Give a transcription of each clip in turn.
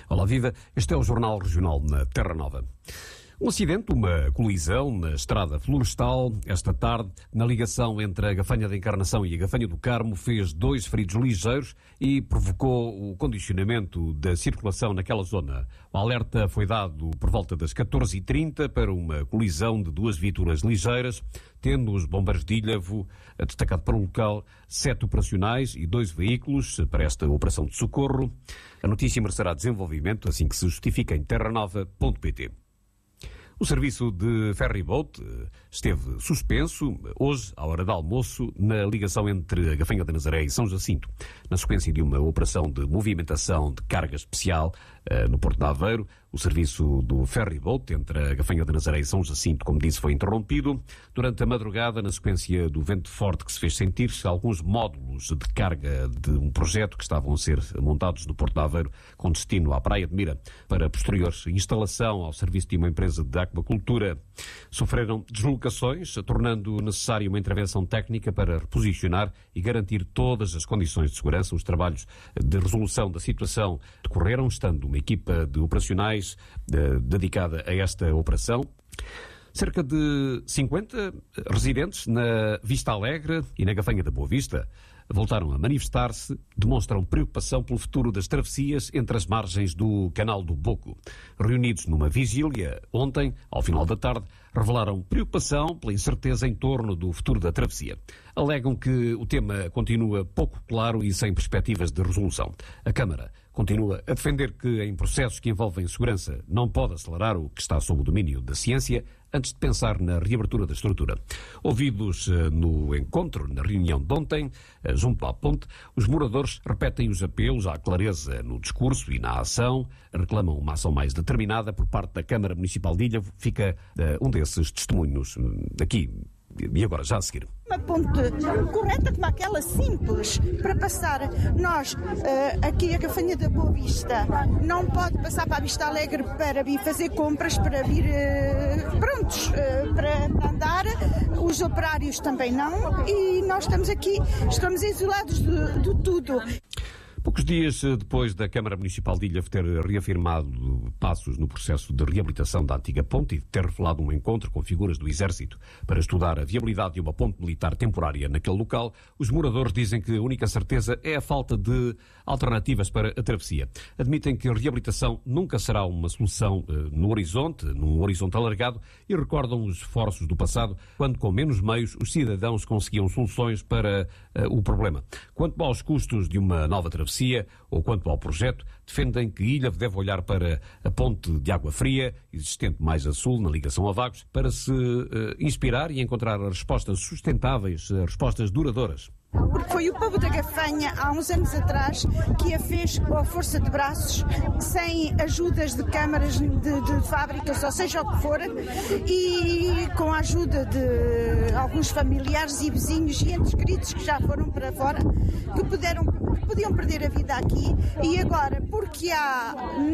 Olá, viva. Este é o Jornal Regional na Terra Nova. Um acidente, uma colisão na estrada florestal, esta tarde, na ligação entre a Gafanha da Encarnação e a Gafanha do Carmo, fez 2 feridos ligeiros e provocou o condicionamento da circulação naquela zona. O alerta foi dado por volta das 14h30 para uma colisão de 2 viaturas ligeiras, tendo os bombeiros de Ilhavo destacado para o local 7 operacionais e 2 veículos para esta operação de socorro. A notícia merecerá desenvolvimento assim que se justifica em terranova.pt. O serviço de ferryboat esteve suspenso hoje, à hora de almoço, na ligação entre a Gafanha da Nazaré e São Jacinto, na sequência de uma operação de movimentação de carga especial no Porto de Aveiro. O serviço do ferryboat entre a Gafanha da Nazaré e São Jacinto, como disse, foi interrompido. Durante a madrugada, na sequência do vento forte que se fez sentir, alguns módulos de carga de um projeto que estavam a ser montados no Porto de Aveiro com destino à Praia de Mira para posterior instalação ao serviço de uma empresa de aquacultura sofreram deslocações, tornando necessária uma intervenção técnica para reposicionar e garantir todas as condições de segurança. Os trabalhos de resolução da situação decorreram, estando uma equipa de operacionais dedicada a esta operação. Cerca de 50 residentes na Vista Alegre e na Gafanha da Boa Vista voltaram a manifestar-se, demonstram preocupação pelo futuro das travessias entre as margens do Canal do Boco. Reunidos numa vigília ontem, ao final da tarde, revelaram preocupação pela incerteza em torno do futuro da travessia. Alegam que o tema continua pouco claro e sem perspectivas de resolução. A Câmara continua a defender que, em processos que envolvem segurança, não pode acelerar o que está sob o domínio da ciência antes de pensar na reabertura da estrutura. Ouvidos no encontro, na reunião de ontem, junto à ponte, os moradores repetem os apelos à clareza no discurso e na ação, reclamam uma ação mais determinada por parte da Câmara Municipal de Ilhavo. Fica um desses testemunhos aqui e agora, já a seguir. Uma ponte correta como aquela simples para passar. Nós, aqui a Gafanha da Boa Vista, não pode passar para a Vista Alegre para vir fazer compras, para vir prontos para andar. Os operários também não. E nós estamos aqui, estamos isolados de tudo. Poucos dias depois da Câmara Municipal de Ilhavo ter reafirmado passos no processo de reabilitação da antiga ponte e ter revelado um encontro com figuras do Exército para estudar a viabilidade de uma ponte militar temporária naquele local, os moradores dizem que a única certeza é a falta de alternativas para a travessia. Admitem que a reabilitação nunca será uma solução num horizonte alargado, e recordam os esforços do passado, quando com menos meios os cidadãos conseguiam soluções para o problema. Quanto aos custos de uma nova travessia, ou quanto ao projeto, defendem que Ilhavo deve olhar para a ponte de água fria, existente mais a sul, na ligação a Vagos, para se inspirar e encontrar respostas sustentáveis, respostas duradouras. Porque foi o povo da Gafanha, há uns anos atrás, que a fez com a força de braços, sem ajudas de câmaras de fábricas, ou seja o que for, e com a ajuda de alguns familiares e vizinhos e entes queridos que já foram para fora, que podiam perder a vida aqui, e agora, porque há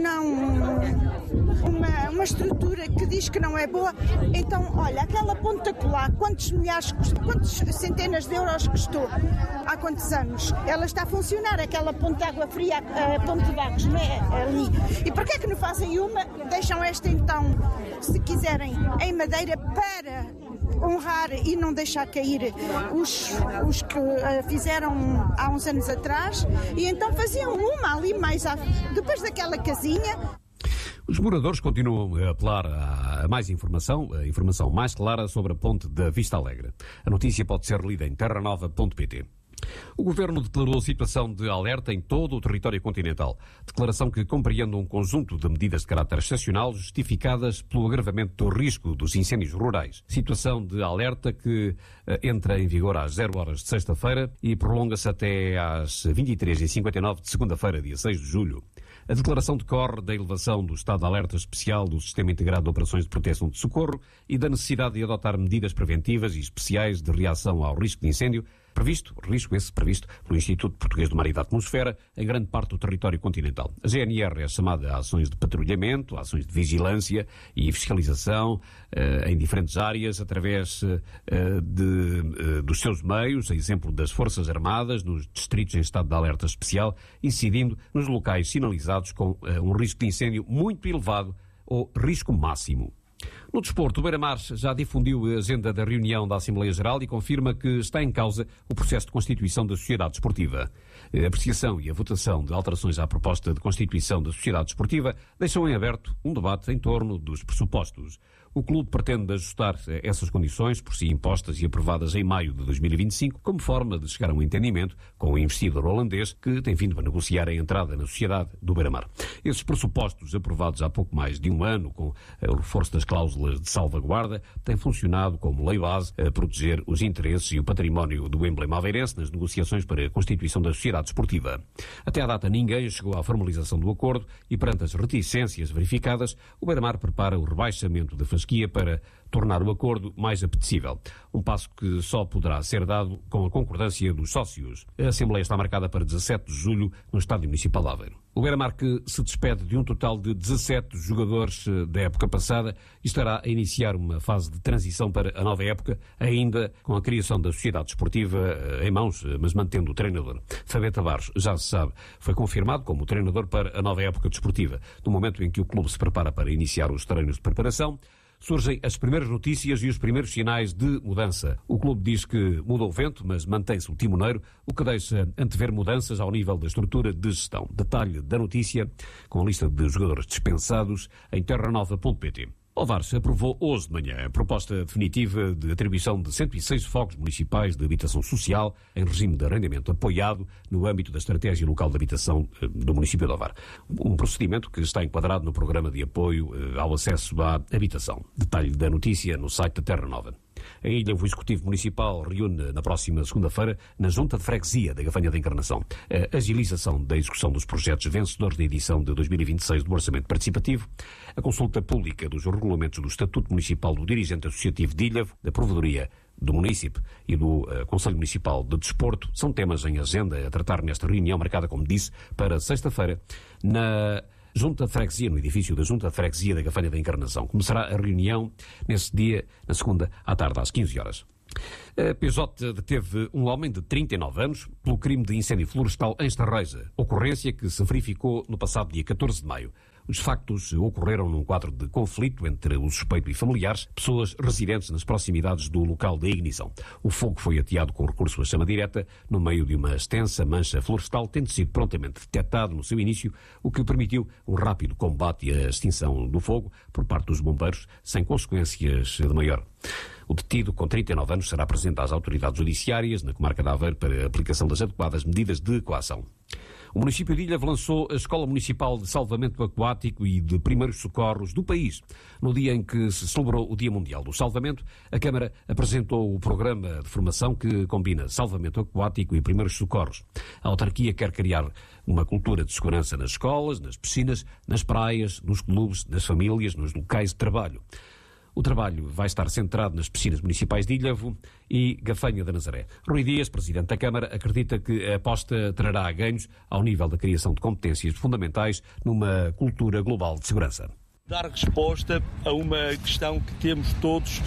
uma estrutura que diz que não é boa, então, olha, aquela ponta colar, quantas centenas de euros custou? Há quantos anos? Ela está a funcionar, aquela ponte de água fria, a ponte de Vagos, não é? Ali. E por que é que não fazem uma? Deixam esta então, se quiserem, em madeira para honrar e não deixar cair os que fizeram há uns anos atrás, e então faziam uma ali mais depois daquela casinha. Os moradores continuam a apelar a mais informação, a informação mais clara sobre a ponte da Vista Alegre. A notícia pode ser lida em terranova.pt. O Governo declarou situação de alerta em todo o território continental. Declaração que compreende um conjunto de medidas de caráter excepcional justificadas pelo agravamento do risco dos incêndios rurais. Situação de alerta que entra em vigor às 0 horas de sexta-feira e prolonga-se até às 23h59 de segunda-feira, dia 6 de julho. A declaração decorre da elevação do estado de alerta especial do Sistema Integrado de Operações de Proteção de Socorro e da necessidade de adotar medidas preventivas e especiais de reação ao risco de incêndio, previsto pelo Instituto Português do Mar e da Atmosfera, em grande parte do território continental. A GNR é chamada a ações de patrulhamento, a ações de vigilância e fiscalização em diferentes áreas, através dos seus meios, a exemplo das Forças Armadas, nos distritos em estado de alerta especial, incidindo nos locais sinalizados com um risco de incêndio muito elevado ou risco máximo. No desporto, o Beira-Mar já difundiu a agenda da reunião da Assembleia Geral e confirma que está em causa o processo de constituição da sociedade desportiva. A apreciação e a votação de alterações à proposta de constituição da sociedade desportiva deixam em aberto um debate em torno dos pressupostos. O clube pretende ajustar essas condições, por si impostas e aprovadas em maio de 2025, como forma de chegar a um entendimento com o investidor holandês que tem vindo a negociar a entrada na sociedade do Beira-Mar. Esses pressupostos, aprovados há pouco mais de um ano, com o reforço das cláusulas de salvaguarda, têm funcionado como lei base a proteger os interesses e o património do emblema aveirense nas negociações para a constituição da sociedade desportiva. Até à data, ninguém chegou à formalização do acordo e, perante as reticências verificadas, o Beira-Mar prepara o rebaixamento da fasquia para tornar o acordo mais apetecível. Um passo que só poderá ser dado com a concordância dos sócios. A Assembleia está marcada para 17 de julho no Estádio Municipal de Aveiro. O Beira-Mar, que se despede de um total de 17 jogadores da época passada, estará a iniciar uma fase de transição para a nova época, ainda com a criação da sociedade desportiva em mãos, mas mantendo o treinador. Fabé Tavares, já se sabe, foi confirmado como treinador para a nova época desportiva. No momento em que o clube se prepara para iniciar os treinos de preparação, surgem as primeiras notícias e os primeiros sinais de mudança. O clube diz que muda o vento, mas mantém-se o timoneiro, o que deixa antever mudanças ao nível da estrutura de gestão. Detalhe da notícia, com a lista de jogadores dispensados em terranova.pt. Ovares aprovou hoje de manhã a proposta definitiva de atribuição de 106 focos municipais de habitação social em regime de arrendamento apoiado no âmbito da estratégia local de habitação do município de Ovar. Um procedimento que está enquadrado no programa de apoio ao acesso à habitação. Detalhe da notícia no site da Terra Nova. Em Ilha, o Executivo Municipal reúne na próxima segunda-feira na Junta de Freguesia da Gafanha da Encarnação a agilização da execução dos projetos vencedores da edição de 2026 do Orçamento Participativo, a consulta pública dos regulamentos do Estatuto Municipal do Dirigente Associativo de Ilha, da Provedoria do Munícipe e do Conselho Municipal de Desporto são temas em agenda a tratar nesta reunião marcada, como disse, para sexta-feira na Junta de Freguesia, no edifício da Junta de Freguesia da Gafanha da Encarnação. Começará a reunião nesse dia, na segunda, à tarde, às 15 horas. A PJ deteve um homem de 39 anos pelo crime de incêndio florestal em Estarreja, ocorrência que se verificou no passado dia 14 de maio. Os factos ocorreram num quadro de conflito entre o suspeito e familiares, pessoas residentes nas proximidades do local da ignição. O fogo foi ateado com recurso à chama direta no meio de uma extensa mancha florestal, tendo sido prontamente detectado no seu início, o que permitiu um rápido combate e a extinção do fogo por parte dos bombeiros, sem consequências de maior. O detido, com 39 anos, será apresentado às autoridades judiciárias na comarca de Aveiro para a aplicação das adequadas medidas de coação. O município de Ilha lançou a Escola Municipal de Salvamento Aquático e de Primeiros Socorros do país. No dia em que se celebrou o Dia Mundial do Salvamento, a Câmara apresentou o programa de formação que combina salvamento aquático e primeiros socorros. A autarquia quer criar uma cultura de segurança nas escolas, nas piscinas, nas praias, nos clubes, nas famílias, nos locais de trabalho. O trabalho vai estar centrado nas piscinas municipais de Ilhavo e Gafanha da Nazaré. Rui Dias, presidente da Câmara, acredita que a aposta trará ganhos ao nível da criação de competências fundamentais numa cultura global de segurança. Dar resposta a uma questão que temos todos,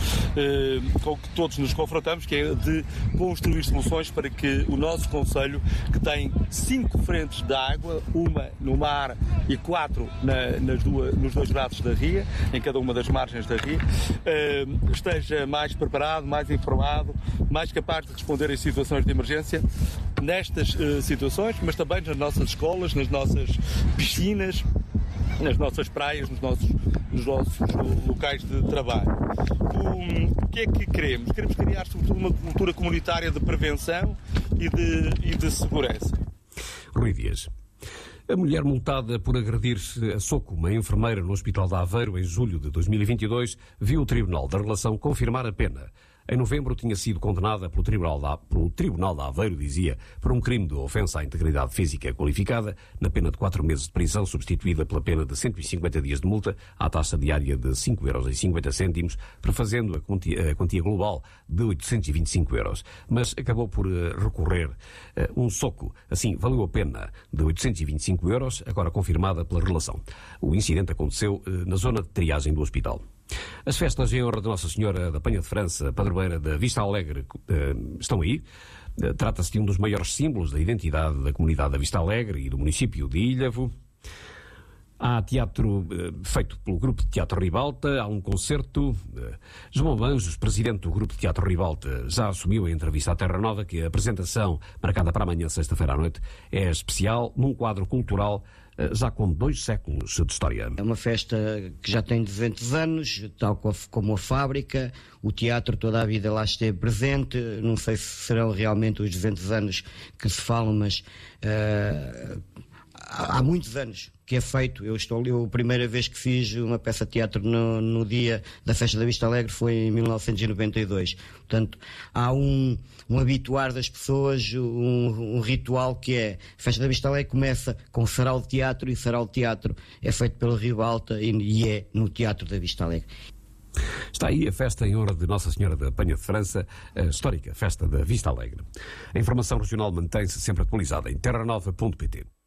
com que todos nos confrontamos, que é de construir soluções para que o nosso concelho, que tem 5 frentes de água, uma no mar e 4 nos 2 braços da ria, em cada uma das margens da ria, esteja mais preparado, mais informado, mais capaz de responder em situações de emergência, nestas situações, mas também nas nossas escolas, nas nossas piscinas, nas nossas praias, nos nossos locais de trabalho. O que é que queremos? Queremos criar, sobretudo, uma cultura comunitária de prevenção e de segurança. Rui Dias. A mulher multada por agredir-se a soco uma enfermeira no Hospital de Aveiro em julho de 2022 viu o Tribunal da Relação confirmar a pena. Em novembro tinha sido condenada pelo Tribunal de Aveiro, dizia, por um crime de ofensa à integridade física qualificada, na pena de 4 meses de prisão, substituída pela pena de 150 dias de multa, à taxa diária de 5,50 €, prefazendo a quantia global de 825 €. Mas acabou por recorrer um soco. Assim, valeu a pena de 825 €, agora confirmada pela relação. O incidente aconteceu na zona de triagem do hospital. As festas em honra de Nossa Senhora da Penha de França, padroeira da Vista Alegre, estão aí. Trata-se de um dos maiores símbolos da identidade da comunidade da Vista Alegre e do município de Ilhavo. Há teatro feito pelo Grupo de Teatro Ribalta, há um concerto. João Banjos, presidente do Grupo de Teatro Ribalta, já assumiu em entrevista à Terra Nova que a apresentação, marcada para amanhã, sexta-feira à noite, é especial num quadro cultural já com 2 séculos de história. É uma festa que já tem 200 anos, tal como a fábrica. O teatro toda a vida lá esteve presente. Não sei se serão realmente os 200 anos que se falam, mas há muitos anos que é feito. A primeira vez que fiz uma peça de teatro no dia da Festa da Vista Alegre foi em 1992. Portanto, há um habituar das pessoas, um ritual que é a Festa da Vista Alegre começa com sarau de teatro, e sarau de teatro é feito pela Ribalta e é no Teatro da Vista Alegre. Está aí a festa em honra de Nossa Senhora da Penha de França, a histórica Festa da Vista Alegre. A informação regional mantém-se sempre atualizada em terranova.pt.